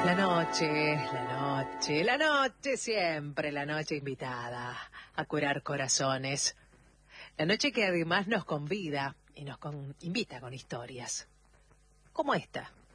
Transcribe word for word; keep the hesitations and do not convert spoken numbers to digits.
La noche, la noche, la noche siempre, la noche invitada a curar corazones. La noche que además nos convida y nos con- invita con historias. Como esta,